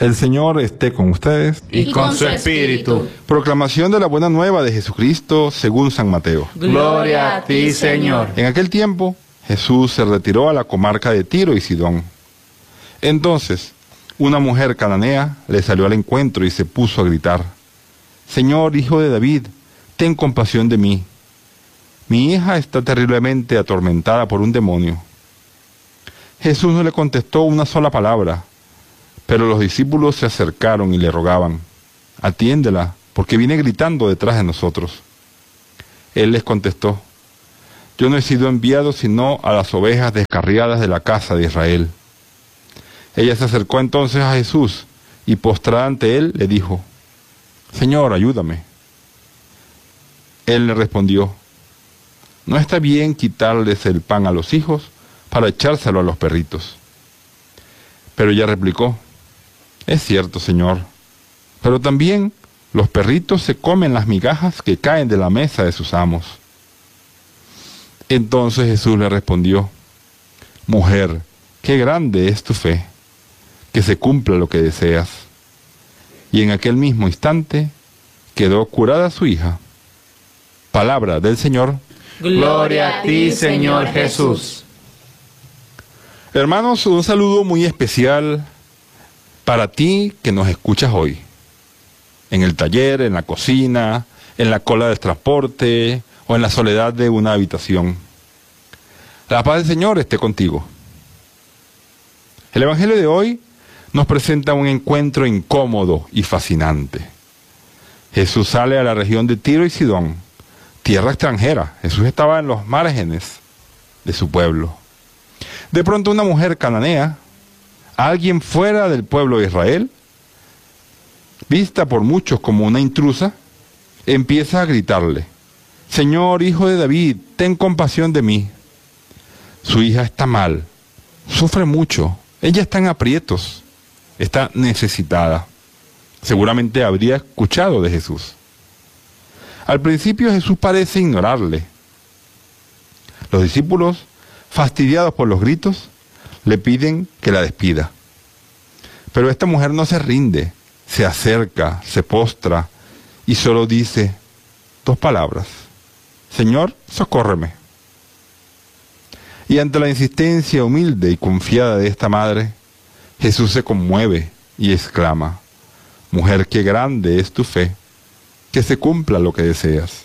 El Señor esté con ustedes. Y con su espíritu. Proclamación de la buena nueva de Jesucristo según San Mateo. Gloria a ti, Señor. En aquel tiempo, Jesús se retiró a la comarca de Tiro y Sidón. Entonces, una mujer cananea le salió al encuentro y se puso a gritar: Señor, Hijo de David, ten compasión de mí. Mi hija está terriblemente atormentada por un demonio. Jesús no le contestó una sola palabra, pero los discípulos se acercaron y le rogaban: Atiéndela, porque viene gritando detrás de nosotros. Él les contestó: Yo no he sido enviado sino a las ovejas descarriadas de la casa de Israel. Ella se acercó entonces a Jesús y postrada ante él le dijo: Señor, ayúdame. Él le respondió: No está bien quitarles el pan a los hijos para echárselo a los perritos. Pero ella replicó: Es cierto, Señor, pero también los perritos se comen las migajas que caen de la mesa de sus amos. Entonces Jesús le respondió: Mujer, qué grande es tu fe, que se cumpla lo que deseas. Y en aquel mismo instante quedó curada su hija. Palabra del Señor. Gloria a ti, Señor Jesús. Hermanos, un saludo muy especial para ti que nos escuchas hoy. En el taller, en la cocina, en la cola del transporte o en la soledad de una habitación. La paz del Señor esté contigo. El Evangelio de hoy nos presenta un encuentro incómodo y fascinante. Jesús sale a la región de Tiro y Sidón, tierra extranjera. Jesús estaba en los márgenes de su pueblo. De pronto una mujer cananea, alguien fuera del pueblo de Israel, vista por muchos como una intrusa, empieza a gritarle: Señor, Hijo de David, ten compasión de mí. Su hija está mal, sufre mucho, ella está en aprietos, está necesitada. Seguramente habría escuchado de Jesús. Al principio Jesús parece ignorarle. Los discípulos, fastidiados por los gritos, le piden que la despida. Pero esta mujer no se rinde, se acerca, se postra y solo dice dos palabras: Señor, socórreme. Y ante la insistencia humilde y confiada de esta madre, Jesús se conmueve y exclama: Mujer, qué grande es tu fe, que se cumpla lo que deseas.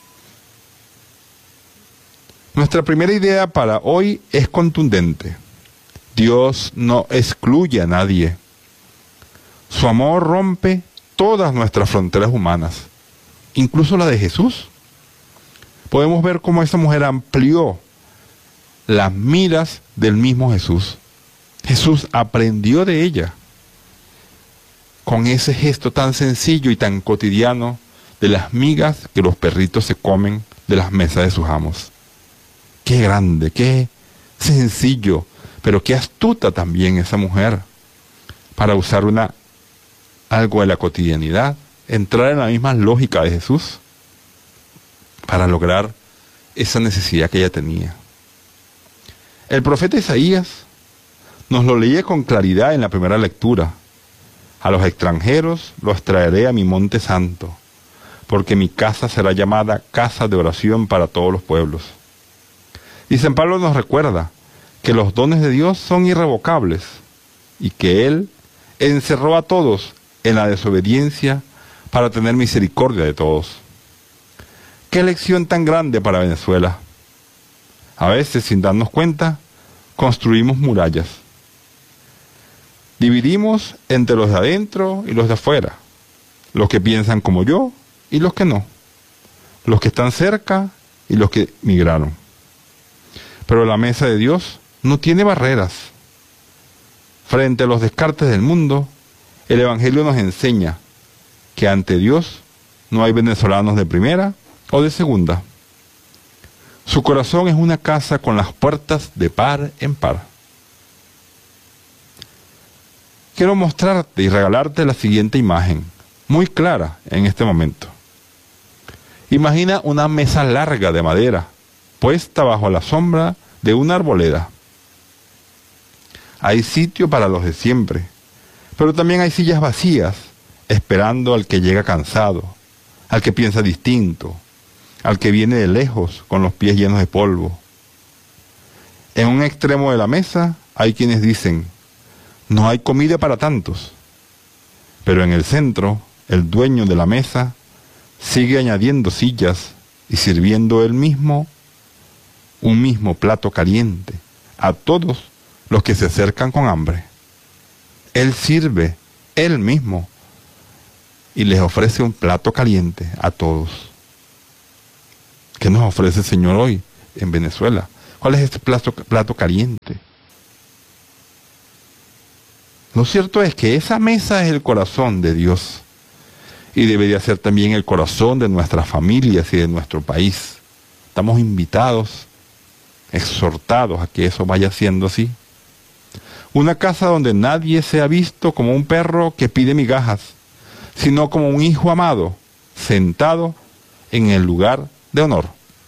Nuestra primera idea para hoy es contundente. Dios no excluye a nadie. Su amor rompe todas nuestras fronteras humanas, incluso la de Jesús. Podemos ver cómo esa mujer amplió las miras del mismo Jesús. Jesús aprendió de ella con ese gesto tan sencillo y tan cotidiano de las migas que los perritos se comen de las mesas de sus amos. Qué grande, qué sencillo, pero qué astuta también esa mujer para usar algo de la cotidianidad, entrar en la misma lógica de Jesús para lograr esa necesidad que ella tenía. El profeta Isaías nos lo leía con claridad en la primera lectura: A los extranjeros los traeré a mi monte santo, porque mi casa será llamada casa de oración para todos los pueblos. Y San Pablo nos recuerda que los dones de Dios son irrevocables y que Él encerró a todos en la desobediencia para tener misericordia de todos. ¡Qué lección tan grande para Venezuela! A veces, sin darnos cuenta, construimos murallas. Dividimos entre los de adentro y los de afuera, los que piensan como yo y los que no, los que están cerca y los que migraron. Pero la mesa de Dios no tiene barreras. Frente a los descartes del mundo, el Evangelio nos enseña que ante Dios no hay venezolanos de primera o de segunda. Su corazón es una casa con las puertas de par en par. Quiero mostrarte y regalarte la siguiente imagen, muy clara en este momento. Imagina una mesa larga de madera, puesta bajo la sombra de una arboleda. Hay sitio para los de siempre, Pero también hay sillas vacías, esperando al que llega cansado, al que piensa distinto, al que viene de lejos con los pies llenos de polvo. En un extremo de la mesa hay quienes dicen, no hay comida para tantos. Pero en el centro, el dueño de la mesa sigue añadiendo sillas y sirviendo él mismo un mismo plato caliente a todos los que se acercan con hambre. Él sirve él mismo y les ofrece un plato caliente a todos. ¿Qué nos ofrece el Señor hoy en Venezuela? ¿Cuál es este plato caliente? Lo cierto es que esa mesa es el corazón de Dios y debería ser también el corazón de nuestras familias y de nuestro país. Estamos invitados, exhortados a que eso vaya siendo así. Una casa donde nadie sea visto como un perro que pide migajas, sino como un hijo amado, sentado en el lugar de honor.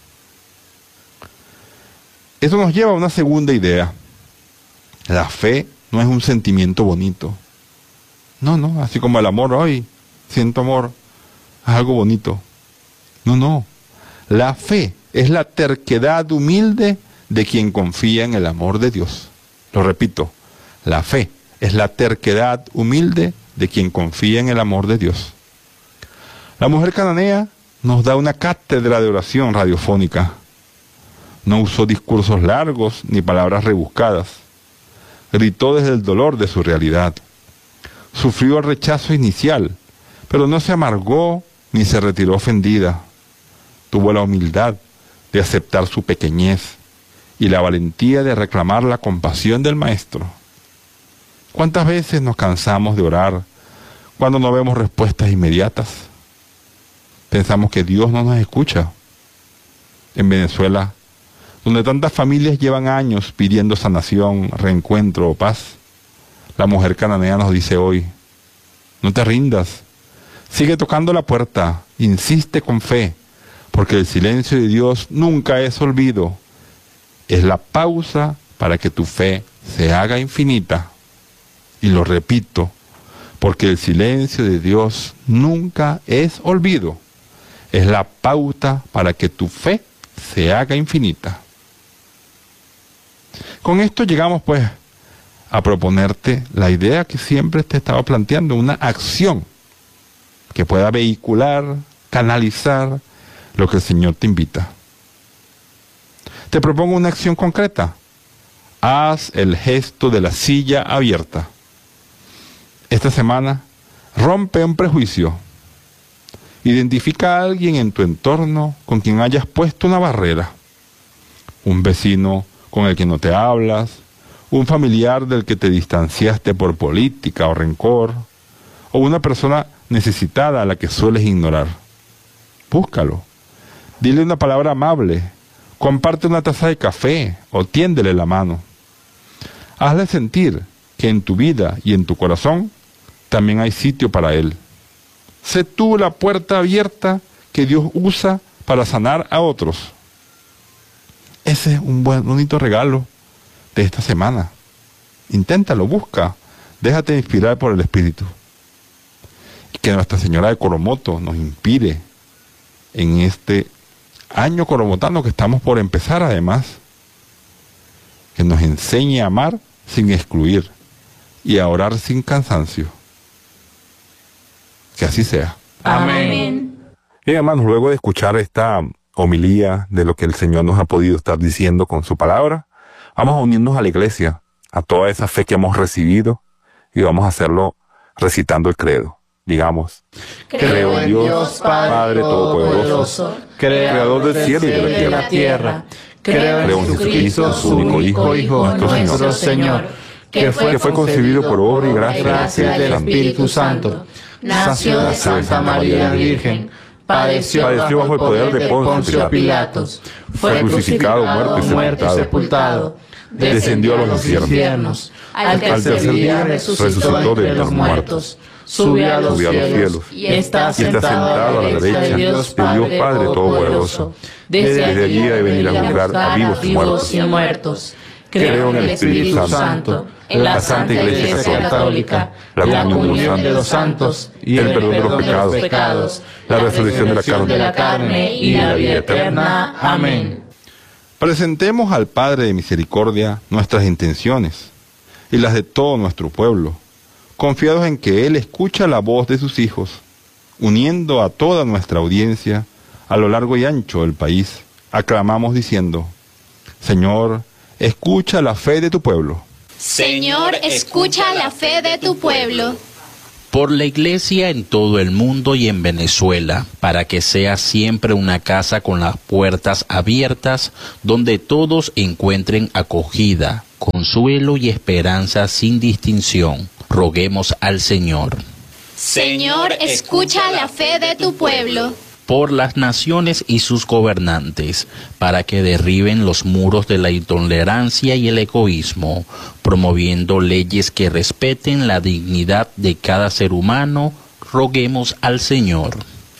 Eso nos lleva a una segunda idea. La fe no es un sentimiento bonito. No, así como el amor hoy, siento amor, es algo bonito. No. La fe es la terquedad humilde de quien confía en el amor de Dios. Lo repito, la fe es la terquedad humilde de quien confía en el amor de Dios. La mujer cananea nos da una cátedra de oración radiofónica. No usó discursos largos ni palabras rebuscadas. Gritó desde el dolor de su realidad. Sufrió el rechazo inicial, pero no se amargó ni se retiró ofendida. Tuvo la humildad de aceptar su pequeñez y la valentía de reclamar la compasión del Maestro. ¿Cuántas veces nos cansamos de orar cuando no vemos respuestas inmediatas? Pensamos que Dios no nos escucha. En Venezuela, donde tantas familias llevan años pidiendo sanación, reencuentro o paz, la mujer cananea nos dice hoy, no te rindas, sigue tocando la puerta, insiste con fe, porque el silencio de Dios nunca es olvido, es la pausa para que tu fe se haga infinita. Y lo repito, porque el silencio de Dios nunca es olvido, es la pauta para que tu fe se haga infinita. Con esto llegamos pues a proponerte la idea que siempre te estaba planteando, una acción que pueda vehicular, canalizar lo que el Señor te invita. Te propongo una acción concreta. Haz el gesto de la silla abierta. Esta semana, rompe un prejuicio. Identifica a alguien en tu entorno con quien hayas puesto una barrera. Un vecino con el que no te hablas, un familiar del que te distanciaste por política o rencor, o una persona necesitada a la que sueles ignorar. Búscalo. Dile una palabra amable. Comparte una taza de café o tiéndele la mano. Hazle sentir que en tu vida y en tu corazón también hay sitio para él. Sé tú la puerta abierta que Dios usa para sanar a otros. Ese es un bonito regalo de esta semana. Inténtalo, busca, déjate inspirar por el Espíritu. Y que Nuestra Señora de Coromoto nos inspire en este año coromotano que estamos por empezar además. Que nos enseñe a amar sin excluir y a orar sin cansancio. Que así sea. Amén. Bien, hermanos, luego de escuchar esta homilía de lo que el Señor nos ha podido estar diciendo con su palabra, vamos a unirnos a la iglesia, a toda esa fe que hemos recibido, y vamos a hacerlo recitando el credo. Digamos, Creo en Dios Padre Todopoderoso, Creador del cielo y de la tierra. Creo en Jesucristo, su único Hijo, nuestro Señor, que fue concebido por obra y gracia del Espíritu Santo. Nació de Santa María Virgen, padeció bajo el poder de Poncio Pilatos, fue crucificado, muerto y sepultado, descendió a los infiernos, al tercer día resucitó de los muertos, subió a los cielos y está sentado a la derecha de Dios Padre Todopoderoso. Desde allí ha de venir a juzgar a vivos y muertos. Creo en el Espíritu Santo, en la Santa Iglesia Católica, la comunión de los santos y el perdón de los pecados, la resurrección de la carne y la vida eterna. Amén. Presentemos al Padre de Misericordia nuestras intenciones y las de todo nuestro pueblo, confiados en que Él escucha la voz de sus hijos, uniendo a toda nuestra audiencia a lo largo y ancho del país. Aclamamos diciendo: Señor, escucha la fe de tu pueblo. Señor, escucha la fe de tu pueblo. Por la Iglesia en todo el mundo y en Venezuela, para que sea siempre una casa con las puertas abiertas, donde todos encuentren acogida, consuelo y esperanza sin distinción. Roguemos al Señor. Señor, escucha la fe de tu pueblo. Por las naciones y sus gobernantes, para que derriben los muros de la intolerancia y el egoísmo, promoviendo leyes que respeten la dignidad de cada ser humano. Roguemos al Señor.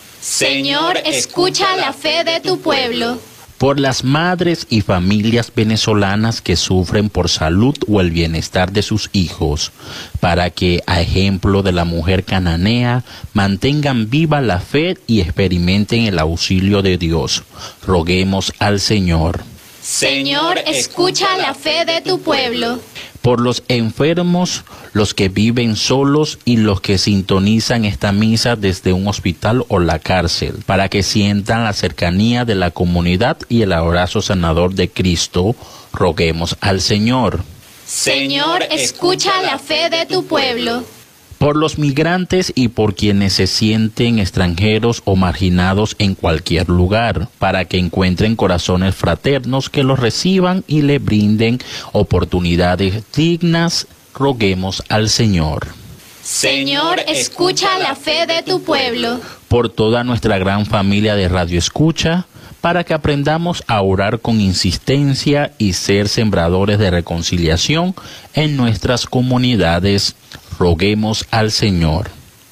Señor, escucha la fe de tu pueblo. Por las madres y familias venezolanas que sufren por salud o el bienestar de sus hijos, para que, a ejemplo de la mujer cananea, mantengan viva la fe y experimenten el auxilio de Dios. Roguemos al Señor. Señor, escucha la fe de tu pueblo. Por los enfermos, los que viven solos y los que sintonizan esta misa desde un hospital o la cárcel, para que sientan la cercanía de la comunidad y el abrazo sanador de Cristo. Roguemos al Señor. Señor, escucha la fe de tu pueblo. Por los migrantes y por quienes se sienten extranjeros o marginados en cualquier lugar, para que encuentren corazones fraternos que los reciban y le brinden oportunidades dignas. Roguemos al Señor. Señor, escucha la fe de tu pueblo. Por toda nuestra gran familia de Radio Escucha, para que aprendamos a orar con insistencia y ser sembradores de reconciliación en nuestras comunidades. Roguemos al Señor.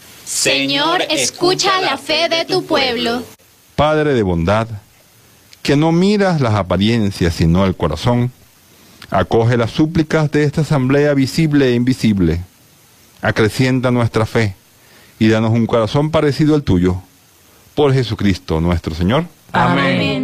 Señor, escucha la fe de tu pueblo. Padre de bondad, que no miras las apariencias sino el corazón, acoge las súplicas de esta asamblea visible e invisible. Acrecienta nuestra fe y danos un corazón parecido al tuyo. Por Jesucristo nuestro Señor. Amén.